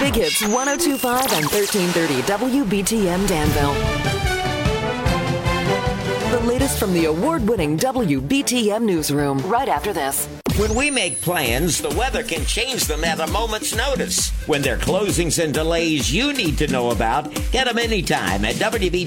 Big Hits 102.5 and 1330 WBTM Danville. The latest from the award-winning WBTM newsroom right after this. When we make plans, the weather can change them at a moment's notice. When there are closings and delays you need to know about, get them anytime at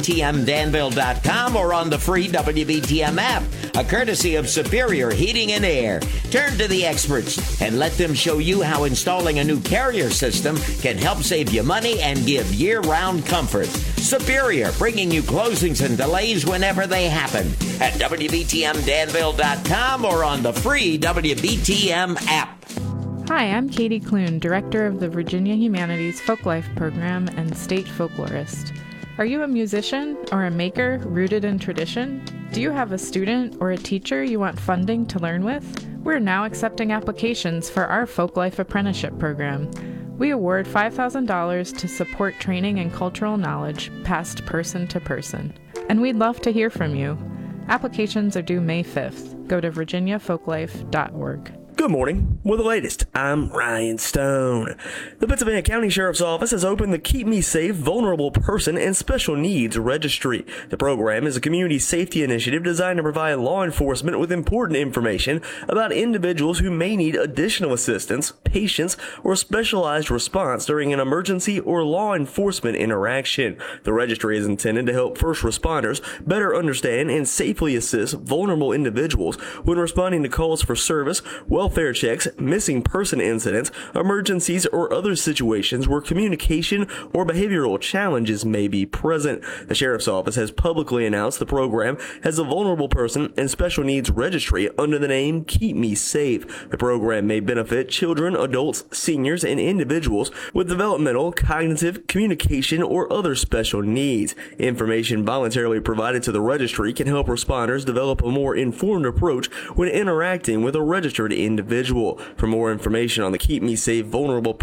WBTMDanville.com or on the free WBTM app, a courtesy of Superior Heating and Air. Turn to the experts and let them show you how installing a new carrier system can help save you money and give year-round comfort. Superior, bringing you closings and delays whenever they happen at WBTMDanville.com or on the free WBTM app. Hi, I'm Katie Clune, Director of the Virginia Humanities Folklife Program and State Folklorist. Are you a musician or a maker rooted in tradition? Do you have a student or a teacher you want funding to learn with? We're now accepting applications for our Folklife Apprenticeship Program. We award $5,000 to support training and cultural knowledge passed person to person. And we'd love to hear from you. Applications are due May 5th. Go to virginiafolklife.org. Good morning. With the latest, I'm Ryan Stone. The Pennsylvania County Sheriff's Office has opened the Keep Me Safe Vulnerable Person and Special Needs Registry. The program is a community safety initiative designed to provide law enforcement with important information about individuals who may need additional assistance, patience, or specialized response during an emergency or law enforcement interaction. The registry is intended to help first responders better understand and safely assist vulnerable individuals when responding to calls for service, welfare checks, missing person incidents, emergencies, or other situations where communication or behavioral challenges may be present. The Sheriff's Office has publicly announced the program has a Vulnerable Person and Special Needs Registry under the name Keep Me Safe. The program may benefit children, adults, seniors, and individuals with developmental, cognitive, communication, or other special needs. Information voluntarily provided to the registry can help responders develop a more informed approach when interacting with a registered individual. For more information on the Keep Me Safe Vulnerable